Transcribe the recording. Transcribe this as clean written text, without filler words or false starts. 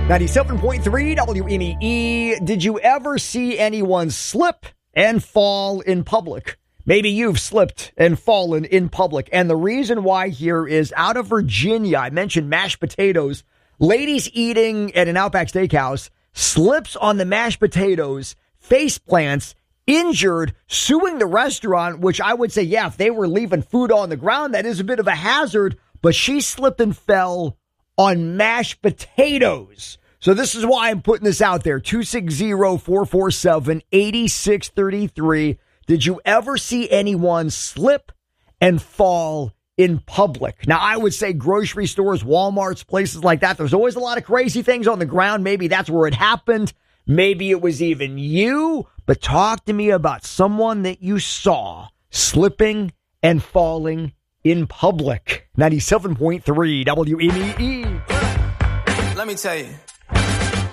97.3 WMEE. Did you ever see anyone slip and fall in public? Maybe you've slipped and fallen in public. And the reason why here is out of Virginia. I mentioned mashed potatoes. Ladies eating at an Outback Steakhouse slips on the mashed potatoes, face plants, injured, suing the restaurant, which I would say, yeah, if they were leaving food on the ground, that is a bit of a hazard. But she slipped and fell on mashed potatoes. So this is why I'm putting this out there. 260-447-8633. Did you ever see anyone slip and fall in public? Now, I would say grocery stores, Walmarts, places like that. There's always a lot of crazy things on the ground. Maybe that's where it happened. Maybe it was even you. But talk to me about someone that you saw slipping and falling in public. 97.3 WMEE. Let me tell you.